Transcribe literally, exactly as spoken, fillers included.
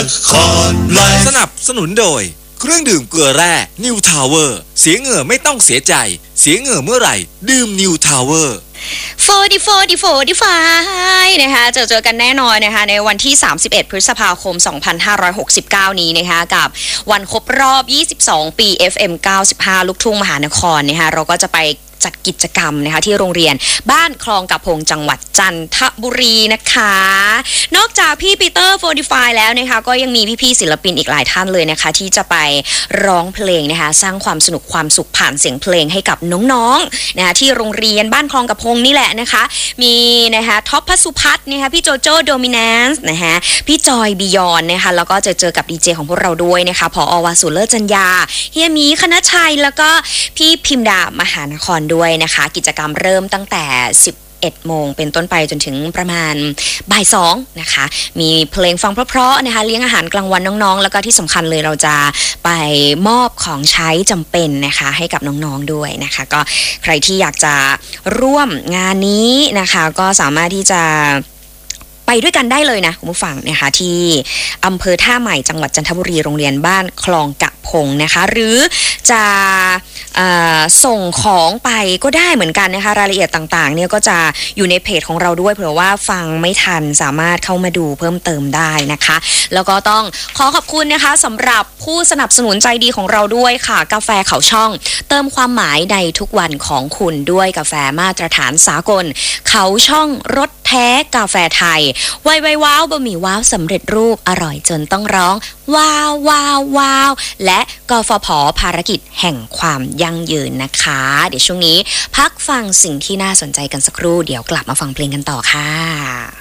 ครไลฟ์สนับสนุนโดยเครื่องดื่มเกลือแร่นิวทาวเวอร์เสียเหงื่อไม่ต้องเสียใจเสียเหงื่อเมื่อไหร่ดื่มนิวทาวเวอร์โฟร์ดีโฟร์ดีโฟร์ดีไฟนะคะเจอเจอกันแน่นอนนะคะในวันที่สามสิบเอ็ดพฤษภาคมสองพันห้าร้อยหกสิบเก้านี้นะคะกับวันครบรอบยี่สิบสองปี เอฟ เอ็ม เก้าสิบห้า ลูกทุ่งมหานครนะคะเราก็จะไปจัดกิจกรรมนะคะที่โรงเรียนบ้านคลองกระพงจังหวัดจันทบุรีนะคะนอกจากพี่ปีเตอร์โฟร์ดีไฟแล้วนะคะก็ยังมีพี่ๆศิลปินอีกหลายท่านเลยนะคะที่จะไปร้องเพลงนะคะสร้างความสนุกความสุขผ่านเสียงเพลงให้กับน้องๆนะคะที่โรงเรียนบ้านคลองกระพงนี่แหละนะคะมีนะคะท็อปพัสุพัฒน์นะคะพี่โจโจ้โดมิแนนซ์นะคะพี่จอยบิยอนนะคะแล้วก็จะเจอกับดีเจของพวกเราด้วยนะคะผอ.วสุเลิศจันยาเฮียหมีคณชัยแล้วก็พี่พิมดามหานครด้วยนะคะกิจกรรมเริ่มตั้งแต่สิบเอ็ดโมงเป็นต้นไปจนถึงประมาณบ่ายสองนะคะมีเพลงฟังเพราะๆนะคะเลี้ยงอาหารกลางวันน้องๆแล้วก็ที่สำคัญเลยเราจะไปมอบของใช้จำเป็นนะคะให้กับน้องๆด้วยนะคะก็ใครที่อยากจะร่วมงานนี้นะคะก็สามารถที่จะไปด้วยกันได้เลยนะคุณผู้ฟังนะคะที่อำเภอท่าใหม่จังหวัดจันทบุรีโรงเรียนบ้านคลองกะพงนะคะหรือจะส่งของไปก็ได้เหมือนกันนะคะรายละเอียดต่างๆเนี่ยก็จะอยู่ในเพจของเราด้วยเผื่อว่าฟังไม่ทันสามารถเข้ามาดูเพิ่มเติมได้นะคะแล้วก็ต้องขอขอบคุณนะคะสำหรับผู้สนับสนุนใจดีของเราด้วยค่ะกาแฟเขาช่องเติมความหมายในทุกวันของคุณด้วยกาแฟมาตรฐานสากลเขาช่องรสแท้กาแฟไทยไวไวว้าวบะหมี่ว้าวสำเร็จรูปอร่อยจนต้องร้องว้าวว้าวว้าวและกฟผ.ภารกิจแห่งความยั่งยืนนะคะเดี๋ยวช่วงนี้พักฟังสิ่งที่น่าสนใจกันสักครู่เดี๋ยวกลับมาฟังเพลงกันต่อค่ะ